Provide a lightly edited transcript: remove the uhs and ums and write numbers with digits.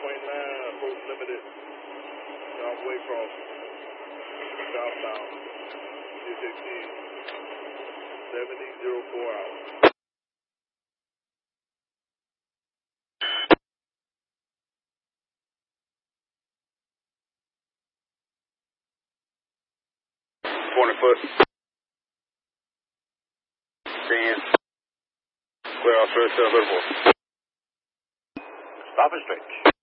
approach limited, South Waycross, southbound, 618, 7004 out. Foot. 10. Clear off first, Stop and stretch.